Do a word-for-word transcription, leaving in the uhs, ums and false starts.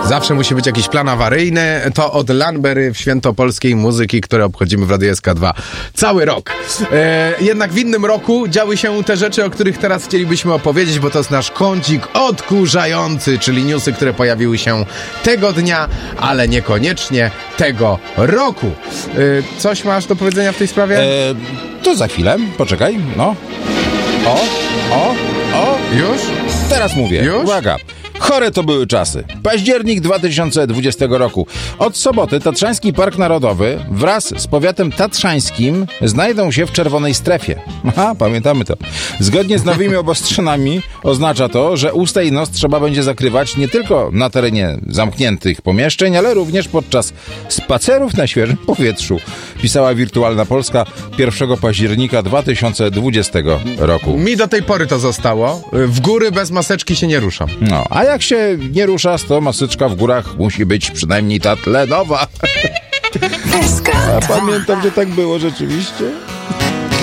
Zawsze musi być jakiś plan awaryjny. To od Lanbery w świętopolskiej muzyki, które obchodzimy w Radiu S K dwa cały rok. E, jednak w innym roku działy się te rzeczy, o których teraz chcielibyśmy opowiedzieć, bo to jest nasz kącik odkurzający, czyli newsy, które pojawiły się tego dnia, ale niekoniecznie tego roku. E, coś masz do powiedzenia w tej sprawie? E, to za chwilę, poczekaj, no. O, o, o. Już? Teraz mówię. Już? Uwaga. Chore to były czasy. Październik dwa tysiące dwudziestego roku. Od soboty Tatrzański Park Narodowy wraz z powiatem tatrzańskim znajdą się w czerwonej strefie. Aha, pamiętamy to. Zgodnie z nowymi obostrzeniami oznacza to, że usta i nos trzeba będzie zakrywać nie tylko na terenie zamkniętych pomieszczeń, ale również podczas spacerów na świeżym powietrzu. Pisała Wirtualna Polska pierwszego października dwa tysiące dwudziestego roku. Mi do tej pory to zostało. W góry bez maseczki się nie ruszam. No, a jak się nie rusza, to maseczka w górach musi być przynajmniej ta tlenowa. A pamiętam, że tak było rzeczywiście.